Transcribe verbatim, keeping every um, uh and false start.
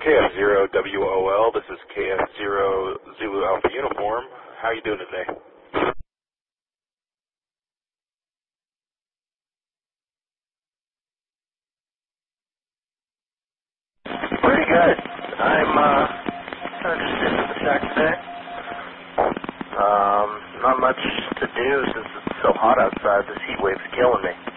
K F zero W O L, this is K F zero Zulu Alpha Uniform. How are you doing today? Pretty good. I'm uh, kind of just sitting in the shack today. Um, not much to do since it's so hot outside. This heat wave's killing me.